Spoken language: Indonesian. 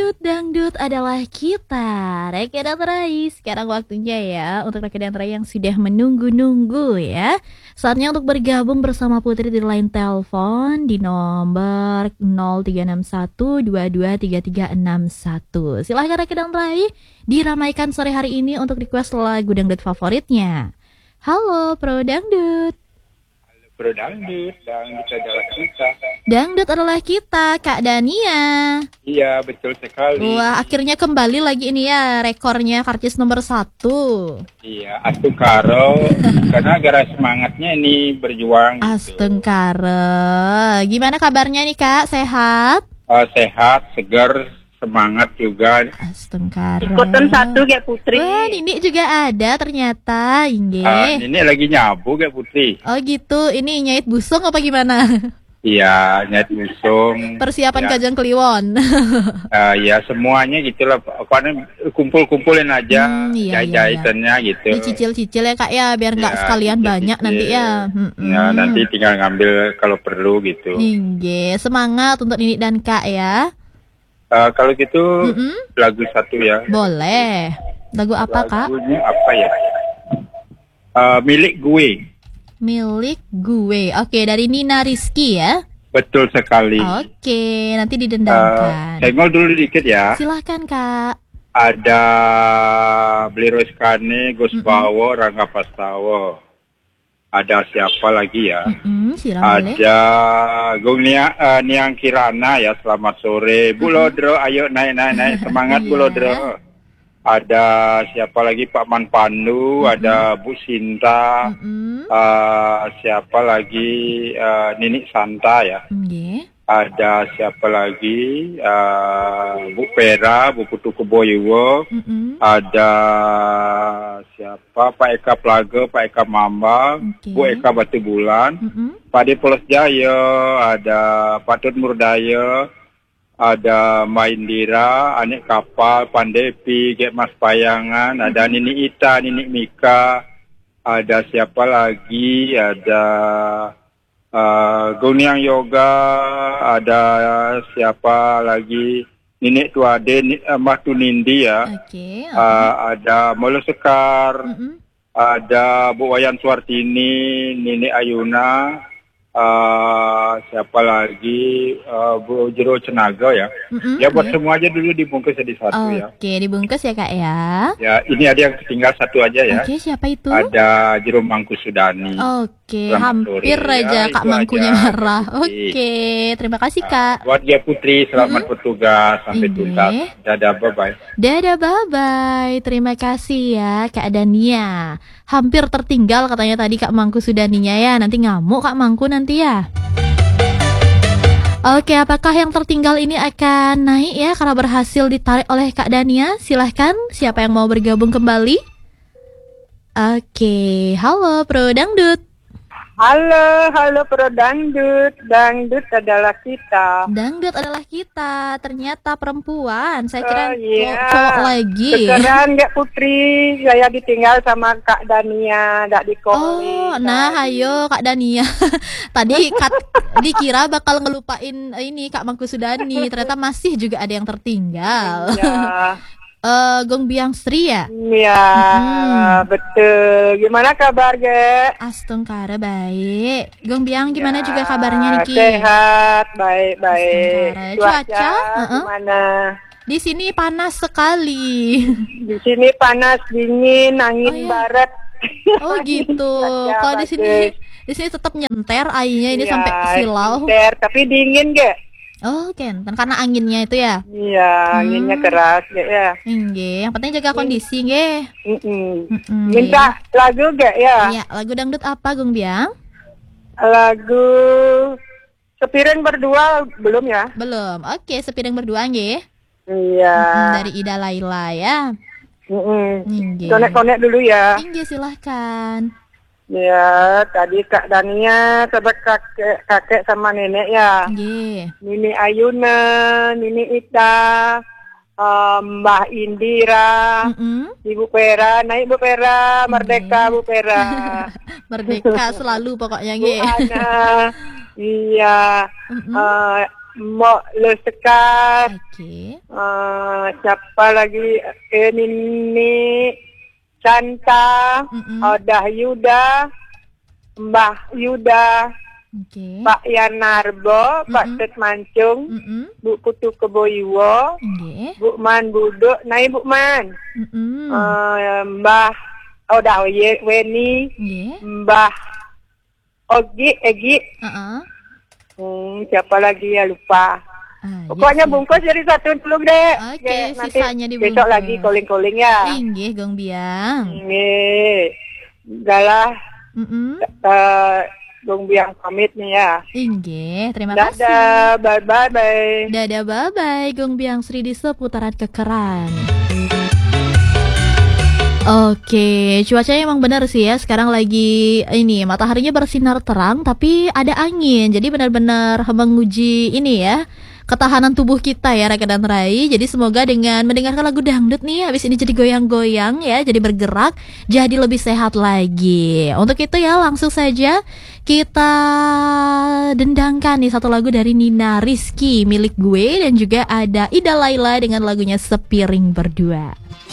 Dangdut adalah kita, Reke dan Rai. Sekarang waktunya ya untuk Reke dan Rai yang sudah menunggu-nunggu ya. Saatnya untuk bergabung bersama Putri di line telepon di nomor 0361223361. Silahkan Reke dan Rai diramaikan sore hari ini untuk request lagu dangdut favoritnya. Halo Pro Dangdut. Pro Dangdut, Dangdut adalah kita. Dangdut adalah kita, Kak Dania. Iya, betul sekali. Wah, akhirnya kembali lagi ini ya rekornya karcis nomor 1. Iya, Astungkaro. Karena gara semangatnya ini berjuang. Astungkaro. Gimana kabarnya nih Kak? Sehat? Sehat, segar, semangat juga. Astungkaro. Ikutan satu kayak Putri. Wah, Nini juga ada ternyata. Ini lagi nyabu kayak Putri. Oh gitu, ini nyait busung apa gimana? Iya, nyat busung. Persiapan ya. Kajang Kliwon. Ya semuanya gitulah. Pokoknya kumpul-kumpulin aja, jahit-jahitannya gitu. Dicicil-cicil ya Kak ya, biar nggak sekalian banyak nanti ya. Ya, nanti tinggal ngambil kalau perlu gitu. Inge, semangat untuk Nini dan Kak ya. Kalau gitu lagu satu ya. Boleh. Lagu apa Kak? Lagunya apa ya? Milik gue. Milik gue. Oke, dari Nina Rizky ya. Betul sekali. Oke, nanti didendangkan. Senggol dulu dikit ya. Silahkan Kak. Ada Bliro Iskane, Gus Bawo, Rangga Pastawo. Ada siapa lagi ya? Ada Gung Niang Kirana ya, selamat sore. Bu Lodro, ayo naik semangat Bu Lodro. Ada siapa lagi, Pak Man Pandu, ada Bu Sinta, siapa lagi, Nini Santa ya. Ada siapa lagi, Bu Pera, Bu Putu Keboyewo, ada siapa, Pak Eka Plaga, Pak Eka Mamba, Bu Eka Batu Bulan, Pak De Polos Jaya, ada Pak Tut Murdaya, ada Mbak Indira, Anik Kapal, Pandepi, Gek Mas Payangan, ada Nini Ita, Nini Mika, ada siapa lagi, ada Guniang Yoga, ada siapa lagi, Nini Tuade, Mbak Tunindi ya, ada Molo Sekar, ada Bu Wayan Suartini, Nini Ayuna, siapa lagi, Bu Jero Cenaga ya. Ya buat semua aja dulu dibungkus jadi satu ya. Oke, dibungkus ya Kak ya. Ya, ini ada yang tinggal satu aja ya. Oke, siapa itu? Ada Jero Mangku Sudani. Oke, hampir aja Kak Mangkunya marah. Oke, terima kasih Kak. Buat dia Putri, selamat bertugas sampai tuntas. Dadah, bye-bye. Dadah, bye-bye. Terima kasih ya Kak Dania. Hampir tertinggal katanya tadi Kak Mangku Sudaninya ya. Nanti ngamuk Kak Mangku nanti ya. Oke, apakah yang tertinggal ini akan naik ya karena berhasil ditarik oleh Kak Dania? Silahkan, siapa yang mau bergabung kembali? Oke, halo Pro Dangdut. Halo Pro Dangdut. Dangdut adalah kita. Dangdut adalah kita. Ternyata perempuan. Saya kira cowok lagi. Sekarang Kak Putri, saya ditinggal sama Kak Dania, tidak dikomik. Oh, nah ayo Kak Dania. Tadi dikira bakal ngelupain ini Kak Mangku Sudani. Ternyata masih juga ada yang tertinggal. Iya. Gong Biang Sri ya? Iya, betul. Gimana kabar, Ge? Astungkara baik. Gong Biang gimana juga kabarnya Niki? Sehat, baik. Cuaca gimana? Di sini panas sekali. Di sini panas, dingin, angin barat. Oh gitu. Kalau di sini tetap nyenter airnya ini sampai silau. Nyenter, tapi dingin, Ge. Oh, Kenten, karena anginnya itu ya? Iya, anginnya keras ya. Nggih, yang penting jaga kondisi nggih. Minta lagu gak ya? Iya, lagu dangdut apa, Gung Biang? Lagu Sepiring Berdua belum ya? Belum. Oke, Sepiring Berdua nggih. Iya. Dari Ida Laila ya. Konek-konek dulu ya. Nggih, silahkan. Ya, tadi Kak Dania sama kakek sama nenek ya. Nini Ayuna, Nini Ita, Mbah Indira, Ibu Pera, naik Bu Pera, Merdeka Bu Pera. Merdeka selalu pokoknya nggih. Bu Ana, iya. Mbok Le Sekar. Oke. Siapa lagi? Nini Canta, Odah Yuda, Mbah Yuda, Pak Yanarbo, Pak Tet Mancung, Bu Putu Keboiwo, Bu Man Buduk, Nai Bu Man, Mbah Odah Weni, Mbah Egi, siapa lagi ya lupa. Pokoknya bungkus jadi satu dulu deh. Oke, sisanya dibungkus. Besok lagi calling ya. Inggih, Gong Biang. Inggih. Udah Gong Biang pamit nih ya. Inggih, terima kasih. Dadah, bye-bye. Dadah, bye-bye. Gong Biang Sri di seputaran kekeran. Oke, cuacanya emang benar sih ya. Sekarang lagi ini mataharinya bersinar terang, tapi ada angin. Jadi benar-benar menguji ini ya, ketahanan tubuh kita ya Raka dan Rai. Jadi semoga dengan mendengarkan lagu dangdut nih, habis ini jadi goyang-goyang ya, jadi bergerak, jadi lebih sehat lagi. Untuk itu ya langsung saja kita dendangkan nih satu lagu dari Nina Rizky milik gue, dan juga ada Ida Laila dengan lagunya Sepiring Berdua.